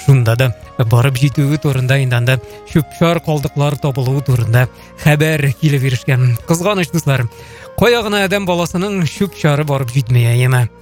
шунда да барып жетуі турында енді шөп-шар қалдықлар табылуы турында хәбәр келе берішкен. Қызғаныш дусларым, қояғына адам баласының шөп-шары барып жетмей әйеме.